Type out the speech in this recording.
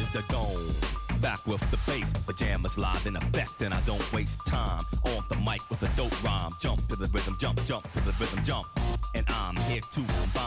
the dome. Back with the bass, pajamas live in effect, and I don't waste time on the mic with a dope rhyme. Jump to the rhythm, jump, jump to the rhythm, jump, and I'm here to combine